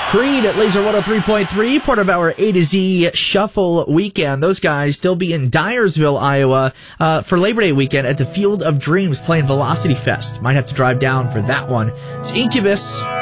Creed at Laser 103.3, part of our A to Z Shuffle weekend. Those guys, they'll be in Dyersville, Iowa, for Labor Day weekend at the Field of Dreams playing Velocity Fest. Might have to drive down for that one. It's Incubus